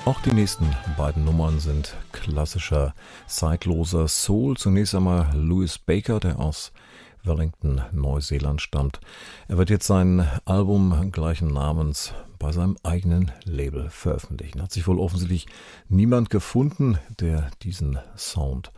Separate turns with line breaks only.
Auch die nächsten beiden Nummern sind klassischer, zeitloser Soul. Zunächst einmal Louis Baker, der aus Wellington, Neuseeland stammt. Er wird jetzt sein Album gleichen Namens bei seinem eigenen Label veröffentlichen. Hat sich wohl offensichtlich niemand gefunden, der diesen Sound